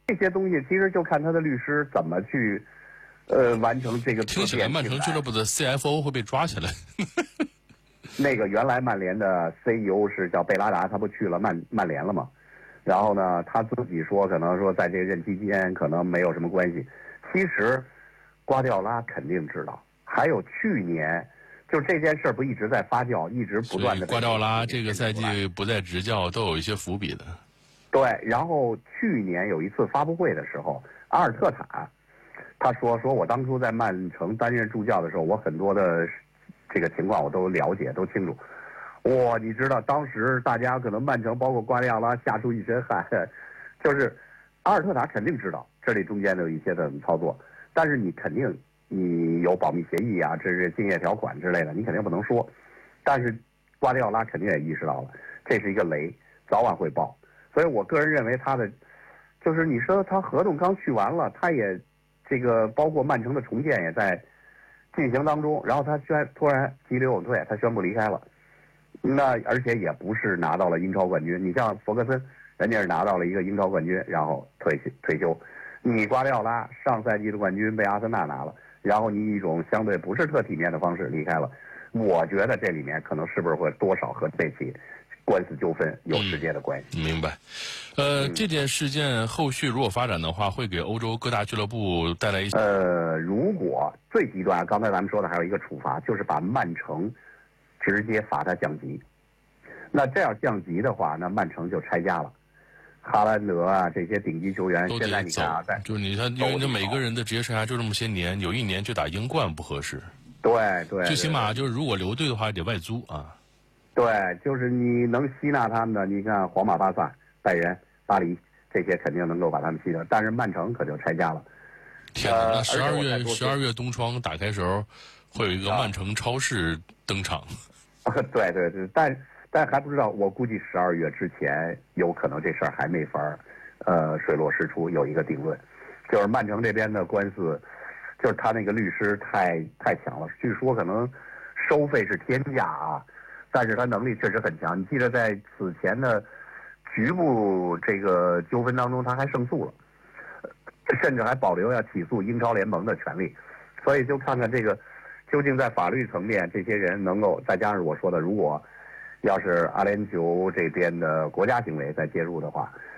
这些东西其实就看他的律师怎么去，完成这个。 听起来曼城俱乐部的 CFO 会被抓起来。 那个原来曼联的 CEO 是叫贝拉达，他不去了曼联了吗？然后呢，他自己说可能说在这个任期间可能没有什么关系。其实，瓜迪奥拉肯定知道。还有去年，就这件事儿不一直在发酵，一直不断的。 瓜迪奥拉这个赛季不再执教，都有一些伏笔的。 对，然后去年有一次发布会的时候，阿尔特塔他说我当初在曼城担任助教的时候，我很多的这个情况我都了解，都清楚。你知道当时大家可能曼城包括瓜迪奥拉吓出一身汗，就是阿尔特塔肯定知道这里中间的一些的操作，但是你肯定你有保密协议啊，这是竞业条款之类的，你肯定不能说。但是瓜迪奥拉肯定也意识到了，这是一个雷，早晚会爆。所以我个人认为他的，就是你说他合同刚续完了，他也这个包括曼城的重建也在进行当中，然后他突然急流勇退，他宣布离开了。那而且也不是拿到了英超冠军，你像弗格森，人家是拿到了一个英超冠军，然后退休。你瓜迪奥拉上赛季的冠军被阿森纳拿了，然后你以一种相对不是特体面的方式离开了。我觉得这里面可能是不是会多少和这起官司纠纷有直接的关系。 明白。这件事件后续如果发展的话，会给欧洲各大俱乐部带来一些。 如果最极端，刚才咱们说的还有一个处罚，就是把曼城直接罚他降级。那这样降级的话，那曼城就拆家了。哈兰德啊，这些顶级球员，现在你看啊， 就是你看，因为每个人的职业生涯就这么些年，有一年去打英冠不合适。 对， 最起码就是如果留队的话，得外租啊。 对，就是你能吸纳他们的，你看皇马、巴萨、拜仁、巴黎这些肯定能够把他们吸纳，但是曼城可就拆家了。 天哪！那12月冬窗打开时候，会有一个曼城超市登场。 对，但还不知道，我估计12月之前有可能这事儿还没法水落石出，有一个定论。就是曼城这边的官司，就是他那个律师太强了，据说可能收费是天价啊，但是他能力确实很强。你记得在此前的局部这个纠纷当中，他还胜诉了，甚至还保留要起诉英超联盟的权利。所以就看看这个究竟在法律层面，这些人能够再加上我说的，如果要是阿联酋这边的国家行为再介入的话，